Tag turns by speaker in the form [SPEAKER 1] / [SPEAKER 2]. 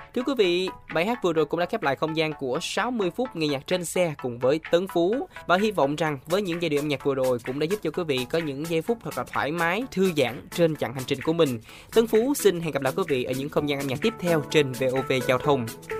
[SPEAKER 1] Thưa quý vị, bài hát vừa rồi cũng đã khép lại không gian của 60 phút nghe nhạc trên xe cùng với Tấn Phú. Và hy vọng rằng với những giai điệu âm nhạc vừa rồi cũng đã giúp cho quý vị có những giây phút thật là thoải mái, thư giãn trên chặng hành trình của mình. Tấn Phú xin hẹn gặp lại quý vị ở những không gian âm nhạc tiếp theo trên VOV Giao thông.